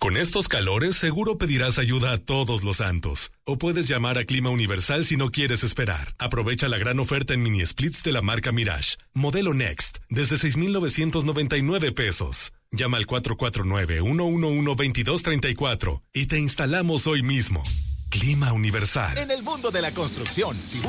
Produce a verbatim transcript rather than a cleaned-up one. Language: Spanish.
Con estos calores seguro pedirás ayuda a todos los santos. O puedes llamar a Clima Universal si no quieres esperar. Aprovecha la gran oferta en mini splits de la marca Mirage. Modelo Next, desde seis mil novecientos noventa y nueve pesos. Llama al cuatro cuatro nueve, uno uno uno, dos dos tres cuatro y te instalamos hoy mismo. Clima Universal. En el mundo de la construcción, si